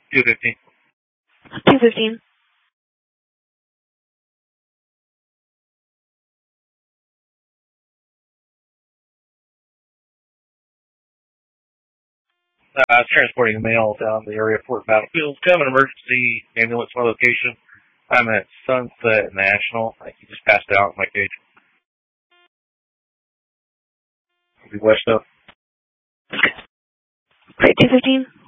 215. 215. Transporting a male down the area of Fort Battlefield. Come an emergency ambulance to my location. I'm at Sunset National. I think he just passed out in my cage. I'll be west up. Great, 215.